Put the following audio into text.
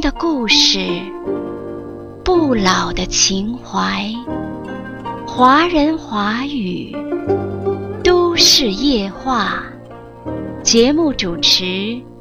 的故事，不老的情怀，华人华语，都市夜话。节目主持